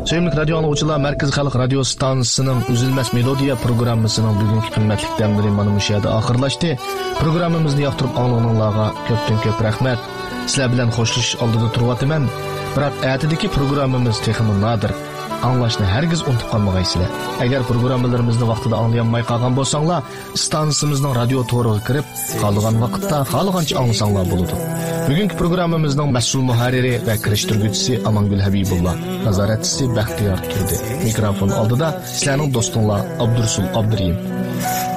Sevimli radyo anlıqçılar, Merkez Xalq Radio Stansiyasının Üzülməz Melodiya programmasının bugünkü qimmatli dəmləri mana bu yerdə axırlaşdı. Proqramımızı yaxtırıb anlığınızlarga köp rəhmət. Sizlər bilan xoşluş aldıda turvatıman. Biroq ətidəki proqramımız texmi nadir. Anlaşını hergiz unutup qalmağaysızlar. Agar programmalarimizni vaqtida anglayanmay qolgan bo'lsanglar, stansiyamizning radio to'riga kirib, qolgan vaqtda xohlagancha anglasanglar bo'ladi. Bugungi programmamizning mas'ul muharriri va kirishtiruvchisi Amangul Habibullah, nazoratchisi Baxtiyor Turdi. Mikrofon oldida sizlarning do'stinglar Abdursul Abduriyim.